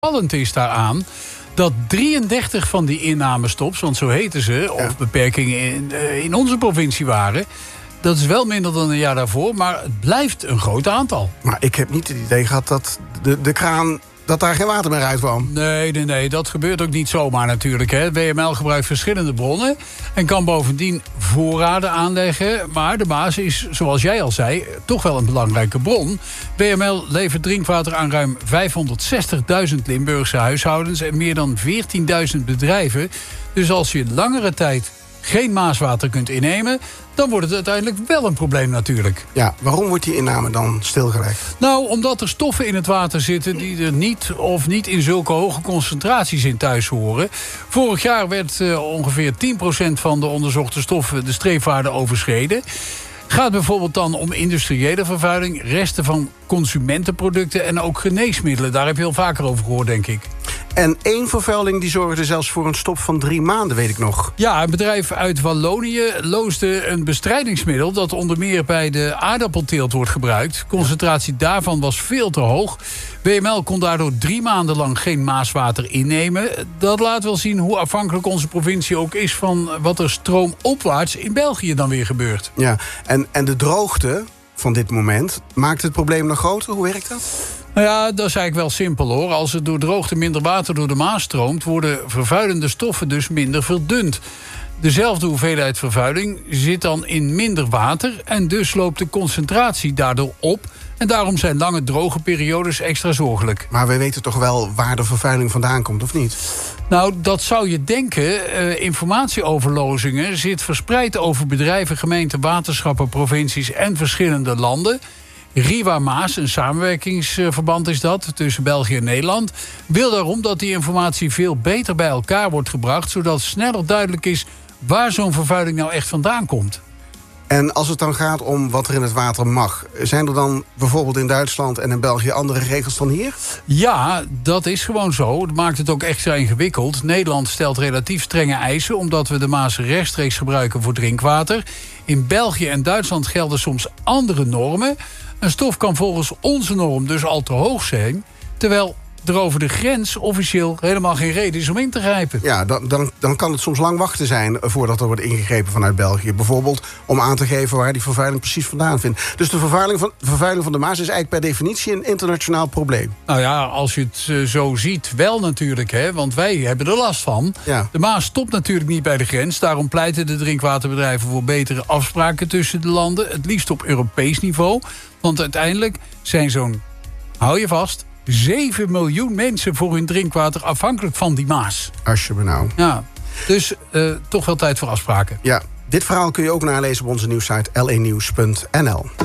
Opvallend is daaraan dat 33 van die innamestops, want zo heten ze, of beperkingen in onze provincie waren. Dat is wel minder dan een jaar daarvoor, maar het blijft een groot aantal. Maar ik heb niet het idee gehad dat de kraan, dat daar geen water meer uit kwam. Nee, dat gebeurt ook niet zomaar natuurlijk. Hè. WML gebruikt verschillende bronnen en kan bovendien voorraden aanleggen. Maar de Maas is, zoals jij al zei, toch wel een belangrijke bron. WML levert drinkwater aan ruim 560.000 Limburgse huishoudens en meer dan 14.000 bedrijven. Dus als je langere tijd geen Maaswater kunt innemen, dan wordt het uiteindelijk wel een probleem natuurlijk. Ja, waarom wordt die inname dan stilgelegd? Nou, omdat er stoffen in het water zitten die er niet in zulke hoge concentraties in thuis horen. Vorig jaar werd ongeveer 10% van de onderzochte stoffen de streefwaarde overschreden. Gaat bijvoorbeeld dan om industriële vervuiling, resten van consumentenproducten en ook geneesmiddelen. Daar heb je al vaker over gehoord, denk ik. En één vervuiling die zorgde zelfs voor een stop van 3 maanden, weet ik nog. Ja, een bedrijf uit Wallonië loosde een bestrijdingsmiddel dat onder meer bij de aardappelteelt wordt gebruikt. De concentratie daarvan was veel te hoog. WML kon daardoor 3 maanden lang geen Maaswater innemen. Dat laat wel zien hoe afhankelijk onze provincie ook is van wat er stroomopwaarts in België dan weer gebeurt. Ja, en de droogte van dit moment maakt het probleem nog groter. Hoe werkt dat? Nou ja, dat is eigenlijk wel simpel hoor. Als er door droogte minder water door de Maas stroomt, worden vervuilende stoffen dus minder verdund. Dezelfde hoeveelheid vervuiling zit dan in minder water en dus loopt de concentratie daardoor op. En daarom zijn lange droge periodes extra zorgelijk. Maar we weten toch wel waar de vervuiling vandaan komt, of niet? Nou, dat zou je denken. Informatieoverlozingen zit verspreid over bedrijven, gemeenten, waterschappen, provincies en verschillende landen. Riwa Maas, een samenwerkingsverband is dat tussen België en Nederland, wil daarom dat die informatie veel beter bij elkaar wordt gebracht, zodat sneller duidelijk is waar zo'n vervuiling nou echt vandaan komt. En als het dan gaat om wat er in het water mag, zijn er dan bijvoorbeeld in Duitsland en in België andere regels dan hier? Ja, dat is gewoon zo. Dat maakt het ook extra ingewikkeld. Nederland stelt relatief strenge eisen omdat we de Maas rechtstreeks gebruiken voor drinkwater. In België en Duitsland gelden soms andere normen. Een stof kan volgens onze norm dus al te hoog zijn, terwijl er over de grens officieel helemaal geen reden is om in te grijpen. Ja, dan kan het soms lang wachten zijn voordat er wordt ingegrepen vanuit België. Bijvoorbeeld om aan te geven waar die vervuiling precies vandaan vindt. Dus de vervuiling van de Maas is eigenlijk per definitie een internationaal probleem. Nou ja, als je het zo ziet, wel natuurlijk, hè, want wij hebben er last van. Ja. De Maas stopt natuurlijk niet bij de grens. Daarom pleiten de drinkwaterbedrijven voor betere afspraken tussen de landen. Het liefst op Europees niveau. Want uiteindelijk zijn zo'n, hou je vast, 7 miljoen mensen voor hun drinkwater afhankelijk van die Maas. Als je me nou. Ja, dus toch wel tijd voor afspraken. Ja, dit verhaal kun je ook nalezen op onze nieuwssite lenews.nl.